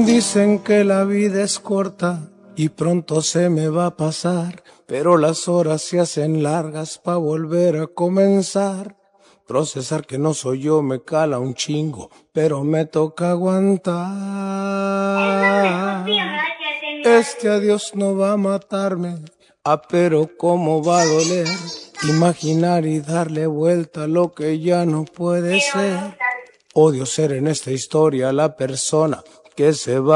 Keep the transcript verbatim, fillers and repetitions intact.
Dicen que la vida es corta y pronto se me va a pasar, pero las horas se hacen largas pa' volver a comenzar. Procesar que no soy yo me cala un chingo, pero me toca aguantar. Este adiós no va a matarme, ah, pero cómo va a doler imaginar y darle vuelta a lo que ya no puede ser. Odio ser en esta historia la persona que se va.